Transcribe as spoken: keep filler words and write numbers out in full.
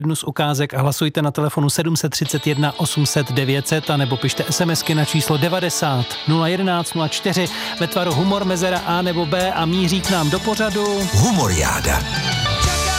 jednu z ukázek a hlasujte na telefonu sedm set třicet jedna osm set devět set a nebo pište SMSky na číslo devadesát nula jedenáct nula čtyři ve tvaru humor mezera A nebo B a míří k nám do pořadu Humoriáda.